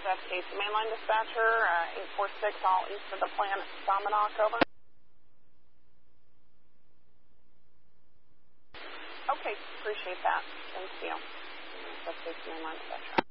That's Casey Mainline Dispatcher, 846 all east of the plant, Dominac, over. Okay, appreciate that. Thank you. That's Casey Mainline Dispatcher.